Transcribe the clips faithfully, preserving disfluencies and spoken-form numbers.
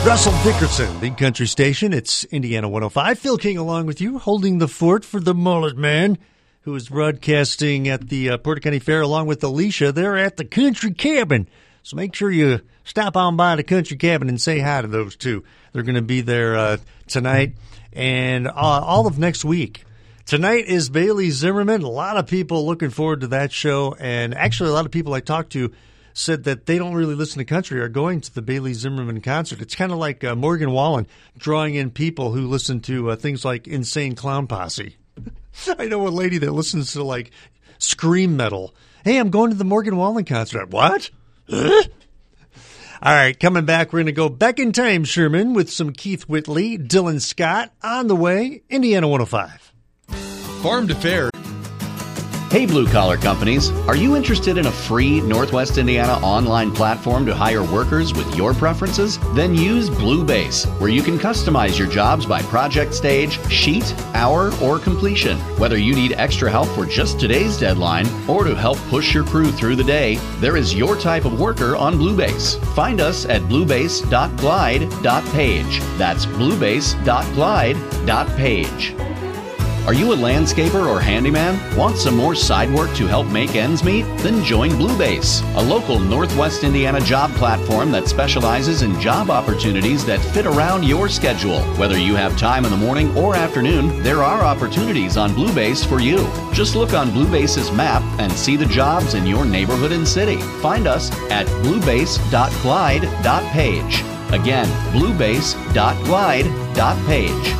Russell Dickerson, Big Country Station. It's Indiana one oh five. Phil King along with you, holding the fort for the Mullet Man, who is broadcasting at the uh, Porter County Fair along with Alicia. They're at the Country Cabin. So make sure you stop on by the Country Cabin and say hi to those two. They're going to be there uh, tonight and uh, all of next week. Tonight is Bailey Zimmerman. A lot of people looking forward to that show. And actually, a lot of people I talked to said that they don't really listen to country are going to the Bailey Zimmerman concert. It's kind of like uh, Morgan Wallen drawing in people who listen to uh, things like Insane Clown Posse. I know a lady that listens to like scream metal. Hey, I'm going to the Morgan Wallen concert. What? Huh? All right, coming back, we're going to go back in time, Sherman, with some Keith Whitley, Dylan Scott, on the way, Indiana one oh five. Farm to Fair. Hey, blue-collar companies, are you interested in a free Northwest Indiana online platform to hire workers with your preferences? Then use Bluebase, where you can customize your jobs by project stage, sheet, hour, or completion. Whether you need extra help for just today's deadline or to help push your crew through the day, there is your type of worker on Bluebase. Find us at bluebase dot glide dot page. That's bluebase dot glide dot page. Are you a landscaper or handyman? Want some more side work to help make ends meet? Then join Bluebase, a local Northwest Indiana job platform that specializes in job opportunities that fit around your schedule. Whether you have time in the morning or afternoon, there are opportunities on Bluebase for you. Just look on Bluebase's map and see the jobs in your neighborhood and city. Find us at bluebase dot glide dot page. Again, bluebase dot glide dot page.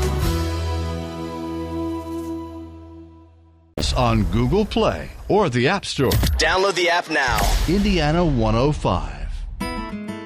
On Google Play or the App Store. Download the app now. Indiana one oh five.